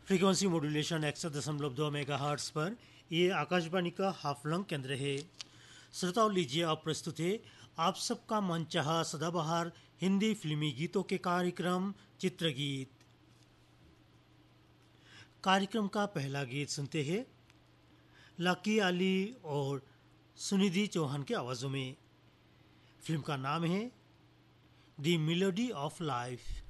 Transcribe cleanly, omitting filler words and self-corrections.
Frequency modulation 100.2 megahertz पर ये आकाशवाणी का हाफलंग केंद्र है। श्रोताओं, लीजिए अब प्रस्तुत है आप सबका मनचाहा सदाबहार हिंदी फिल्मी गीतों के कार्यक्रम चित्रगीत। कार्यक्रम का पहला गीत सुनते हैं लकी अली और सुनिधि चौहान के आवाज़ों में। फिल्म का नाम है द मेलोडी ऑफ लाइफ।